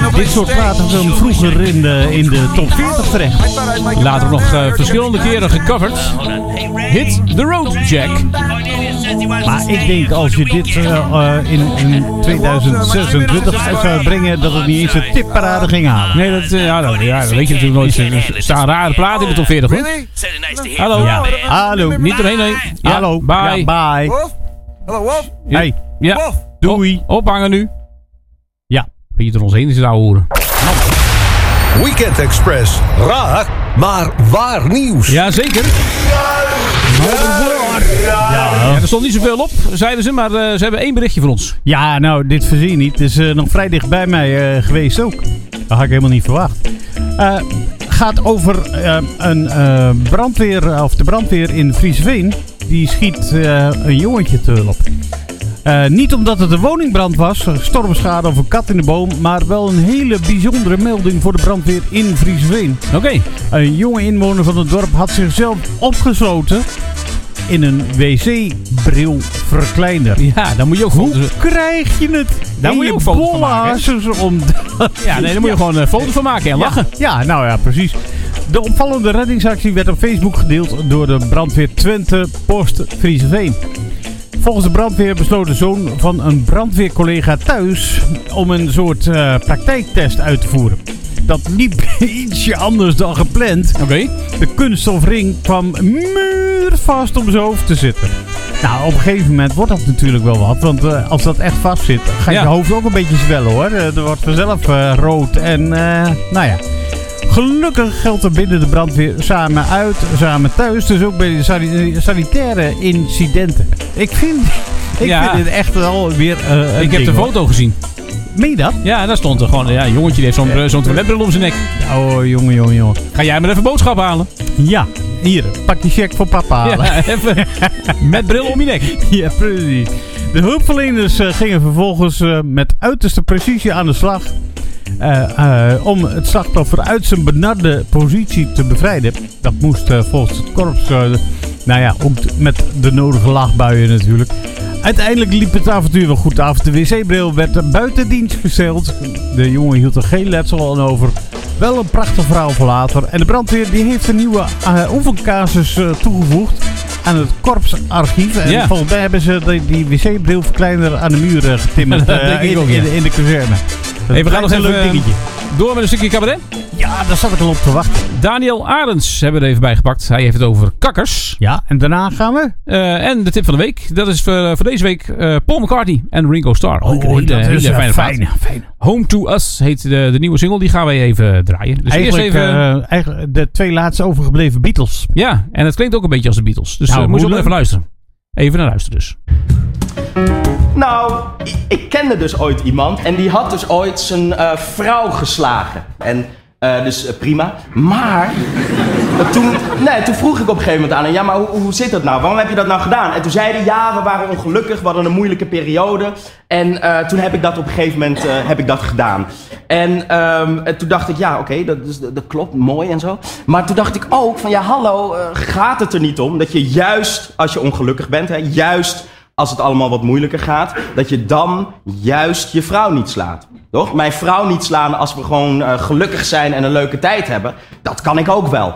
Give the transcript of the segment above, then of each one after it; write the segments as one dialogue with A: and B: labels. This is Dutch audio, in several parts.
A: dit soort platen kwam vroeger in de top 40 terecht.
B: Later nog verschillende keren gecoverd. Hit The Road Jack.
A: Maar ik denk als je dit in 2026 uit zou brengen, dat het niet eens een tipparade ging halen.
B: Nee, dat weet je natuurlijk nooit. Er staan rare platen in de top 40 hoor. Hallo.
A: Ja. Hallo.
B: Niet doorheen, nee. Ja,
A: hallo.
B: Bye.
A: Ja, bye.
C: Wolf? Hallo Wolf?
A: Hey.
B: Ja.
C: Wolf?
A: Doei.
B: Ophangen nu.
A: Ja.
B: Weet je er ons heen is het ouwe horen.
D: Weekend Express. Raar, maar waar nieuws.
B: Jazeker. Ja, er stond niet zoveel op, zeiden ze, maar ze hebben 1 berichtje van ons.
A: Ja, nou, dit verzin je niet. Het is nog vrij dicht bij mij geweest ook. Dat had ik helemaal niet verwacht. Gaat over een brandweer, of de brandweer in Friesveen. Die schiet een jongetje te hulp. Niet omdat het een woningbrand was, stormschade of een kat in de boom, maar wel een hele bijzondere melding voor de brandweer in Friesveen.
B: Oké.
A: Een jonge inwoner van het dorp had zichzelf opgesloten in een wc-brilverkleinder.
B: Ja, dan moet je ook
A: Hoe krijg je het?
B: Daar moet je ook foto's van maken. Ja, nee, daar moet je gewoon foto's van maken en lachen.
A: Ja, nou ja, precies. De opvallende reddingsactie werd op Facebook gedeeld door de brandweer Twente Post Friesveen. Volgens de brandweer besloot de zoon van een brandweercollega thuis om een soort praktijktest uit te voeren. Dat liep ietsje anders dan gepland.
B: Oké.
A: De kunststofring kwam muurvast om zijn hoofd te zitten. Nou, op een gegeven moment wordt dat natuurlijk wel wat. Want als dat echt vast zit, gaat je hoofd ook een beetje zwellen hoor. Er wordt vanzelf rood en nou ja. Gelukkig geldt er binnen de brandweer samen uit, samen thuis. Dus ook bij de sanitaire incidenten. Ik vind het echt wel weer
B: ik heb de foto gezien.
A: Meen je dat?
B: Ja, daar stond er gewoon een jongetje die heeft zo'n toiletbril om zijn nek.
A: Oh, jongen.
B: Ga jij maar even boodschap halen?
A: Ja, hier. Pak die cheque voor papa halen.
B: Ja, even met bril om je nek.
A: Ja, precies. De hulpverleners gingen vervolgens met uiterste precisie aan de slag. Om het slachtoffer uit zijn benarde positie te bevrijden. Dat moest volgens het korps, nou ja, ook met de nodige lachbuien natuurlijk. Uiteindelijk liep het avontuur wel goed af. De wc-bril werd buiten dienst gesteld. De jongen hield er geen letsel aan over. Wel een prachtig verhaal voor later. En de brandweer die heeft een nieuwe oefencasus toegevoegd aan het korpsarchief. En volgens mij hebben ze die wc-brilverkleiner aan de muur getimmerd in de kazerne.
B: Hey, we gaan nog even door met een stukje cabaret.
A: Ja, daar zat ik al op te wachten.
B: Daniel Arends hebben we er even bij gepakt. Hij heeft het over kakkers.
A: Ja, en daarna gaan we?
B: En de tip van de week. Dat is voor deze week Paul McCartney en Ringo Starr.
A: Dat is een fijne.
B: Home to Us heet de nieuwe single. Die gaan wij even draaien. Dus
A: eigenlijk de 2 laatste overgebleven Beatles.
B: Ja, en het klinkt ook een beetje als de Beatles. Dus moet je wel even luisteren. Even naar luisteren dus.
E: Nou, ik kende dus ooit iemand en die had dus ooit zijn vrouw geslagen. En dus prima. Maar toen vroeg ik op een gegeven moment aan hem, ja, maar hoe zit dat nou? Waarom heb je dat nou gedaan? En toen zei hij, ja, we waren ongelukkig, we hadden een moeilijke periode. En toen heb ik dat op een gegeven moment gedaan. En toen dacht ik, ja, oké, dat klopt, mooi en zo. Maar toen dacht ik ook van, ja, hallo, gaat het er niet om dat je juist als je ongelukkig bent, hè, juist als het allemaal wat moeilijker gaat, dat je dan juist je vrouw niet slaat. Toch? Mijn vrouw niet slaan als we gewoon gelukkig zijn en een leuke tijd hebben, dat kan ik ook wel.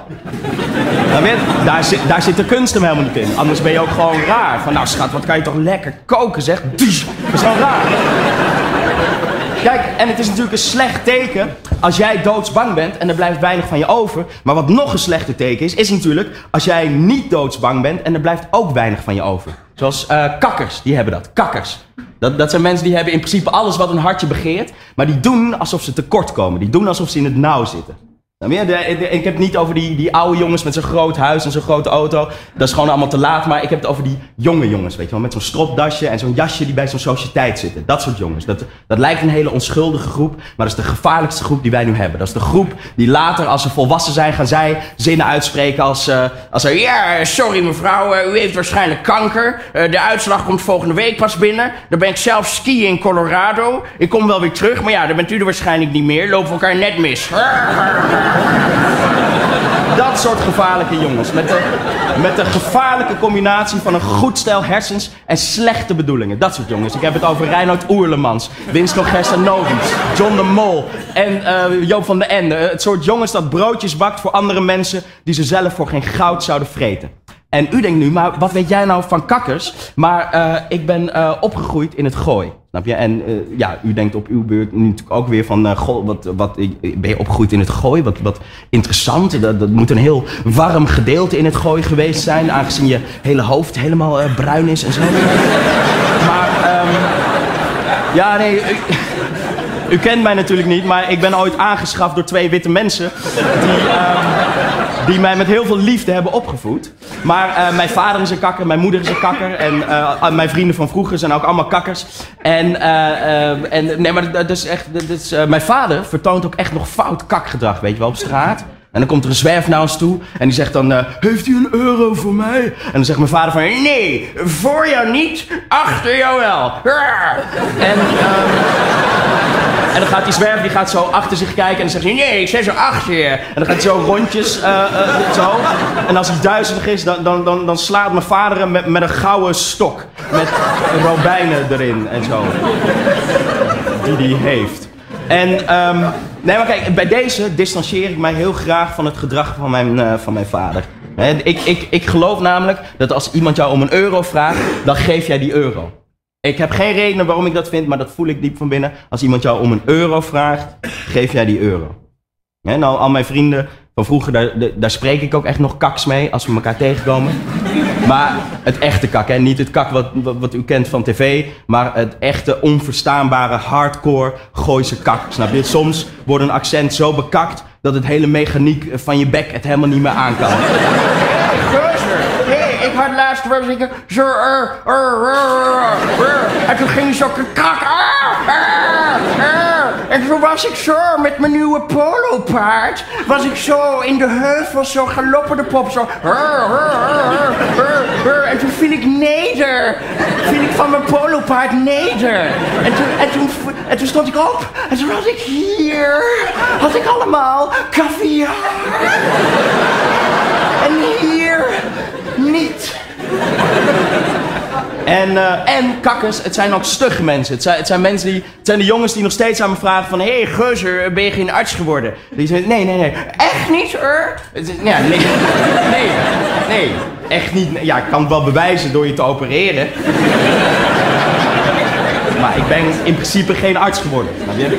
E: Daar zit de kunst hem helemaal niet in. Anders ben je ook gewoon raar. Van nou schat, wat kan je toch lekker koken zeg. Dat is gewoon raar. Kijk, en het is natuurlijk een slecht teken als jij doodsbang bent en er blijft weinig van je over. Maar wat nog een slechter teken is natuurlijk als jij niet doodsbang bent en er blijft ook weinig van je over. Zoals kakkers, die hebben dat. Kakkers. Dat zijn mensen die hebben in principe alles wat hun hartje begeert, maar die doen alsof ze tekort komen. Die doen alsof ze in het nauw zitten. Ik heb het niet over die oude jongens met zo'n groot huis en zo'n grote auto. Dat is gewoon allemaal te laat. Maar ik heb het over die jonge jongens, weet je wel. Met zo'n stropdasje en zo'n jasje die bij zo'n sociëteit zitten. Dat soort jongens. Dat lijkt een hele onschuldige groep. Maar dat is de gevaarlijkste groep die wij nu hebben. Dat is de groep die later, als ze volwassen zijn, gaan zij zinnen uitspreken als ja, sorry mevrouw, u heeft waarschijnlijk kanker. De uitslag komt volgende week pas binnen. Dan ben ik zelf skiën in Colorado. Ik kom wel weer terug, maar ja, dan bent u er waarschijnlijk niet meer. Lopen we elkaar net mis. Dat soort gevaarlijke jongens. Met de gevaarlijke combinatie van een goed stel hersens en slechte bedoelingen. Dat soort jongens. Ik heb het over Reinoud Oerlemans, Winston Gerstenovic, John de Mol en Joop van den Ende. Het soort jongens dat broodjes bakt voor andere mensen die ze zelf voor geen goud zouden vreten. En u denkt nu, maar wat weet jij nou van kakkers? Maar ik ben opgegroeid in het Gooi. Snap je? En u denkt op uw beurt nu natuurlijk ook weer van... goh, ben je opgegroeid in het Gooi? Wat interessant. Dat moet een heel warm gedeelte in het Gooi geweest zijn... aangezien je hele hoofd helemaal bruin is en zo. Maar, u kent mij natuurlijk niet... maar ik ben ooit aangeschaft door 2 witte mensen... die mij met heel veel liefde hebben opgevoed. Maar mijn vader is een kakker, mijn moeder is een kakker... en mijn vrienden van vroeger zijn ook allemaal kakkers. Mijn vader vertoont ook echt nog fout kakgedrag, weet je wel, op straat. En dan komt er een zwerf naar ons toe en die zegt dan... heeft u €1 voor mij? En dan zegt mijn vader van... nee, voor jou niet, achter jou wel. En dan gaat die zwerf, die gaat zo achter zich kijken en dan zegt hij... nee, ik zit zo achter je. En dan gaat hij zo rondjes, zo. En als hij duizelig is, dan slaat mijn vader hem met een gouden stok. Met robijnen erin en zo. Die hij heeft. En, nee maar kijk, bij deze distancieer ik mij heel graag van het gedrag van mijn vader. Ik geloof namelijk dat als iemand jou om €1 vraagt, dan geef jij die euro. Ik heb geen reden waarom ik dat vind, maar dat voel ik diep van binnen. Als iemand jou om €1 vraagt, geef jij die euro. Nou, al mijn vrienden van vroeger, daar spreek ik ook echt nog kaks mee als we elkaar tegenkomen. Maar het echte kak, hè? Niet het kak wat u kent van tv, maar het echte onverstaanbare hardcore Gooise kak. Snap je? Soms wordt een accent zo bekakt dat het hele mechaniek van je bek het helemaal niet meer aan kan. Ik had laatst wel zeggen, en toen ging zo kak. En toen was ik zo met mijn nieuwe polopaard, was ik zo in de heuvels, zo galopperde pop, zo. En toen viel ik neder. Viel ik van mijn polopaard neder. En toen stond ik op. En toen had ik hier, allemaal caviar. En hier niet. En kakkers, het zijn ook stugge mensen. Het zijn de jongens die nog steeds aan me vragen van... Hé, gozer, ben je geen arts geworden? Die zeggen, nee. Echt niet, hoor? Ja, nee. Echt niet. Ja, ik kan het wel bewijzen door je te opereren. Maar ik ben in principe geen arts geworden. Snap je?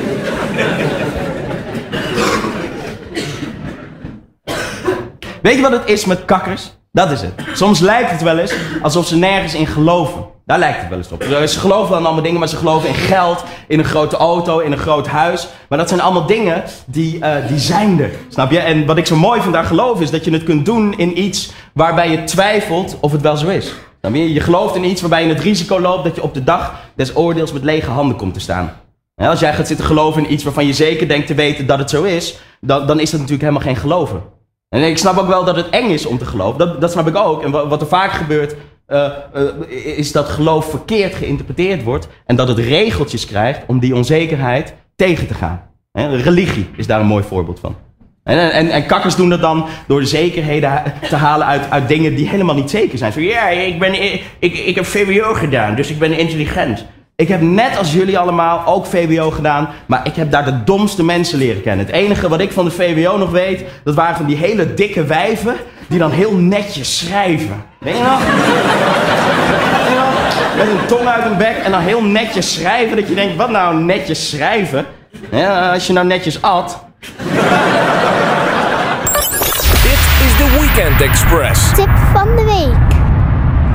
E: Weet je wat het is met kakkers? Dat is het. Soms lijkt het wel eens alsof ze nergens in geloven. Daar lijkt het wel eens op. Ze geloven dan allemaal dingen, maar ze geloven in geld, in een grote auto, in een groot huis. Maar dat zijn allemaal dingen die zijn er. Snap je? En wat ik zo mooi vind aan geloven is dat je het kunt doen in iets waarbij je twijfelt of het wel zo is. Snap je? Je gelooft in iets waarbij je het risico loopt dat je op de dag des oordeels met lege handen komt te staan. Ja, als jij gaat zitten geloven in iets waarvan je zeker denkt te weten dat het zo is, dan is dat natuurlijk helemaal geen geloven. En ik snap ook wel dat het eng is om te geloven. Dat snap ik ook. En wat er vaak gebeurt, is dat geloof verkeerd geïnterpreteerd wordt. En dat het regeltjes krijgt om die onzekerheid tegen te gaan. Religie is daar een mooi voorbeeld van. En kakkers doen dat dan door de zekerheden te halen uit dingen die helemaal niet zeker zijn. Zo, ja, ik heb VWO gedaan, dus ik ben intelligent. Ik heb net als jullie allemaal ook VWO gedaan, maar ik heb daar de domste mensen leren kennen. Het enige wat ik van de VWO nog weet, dat waren van die hele dikke wijven die dan heel netjes schrijven. Weet je nog? Met een tong uit hun bek en dan heel netjes schrijven, dat je denkt, wat nou netjes schrijven? Ja, als je nou netjes at.
D: Dit is de Weekend Express.
C: Tip van de week.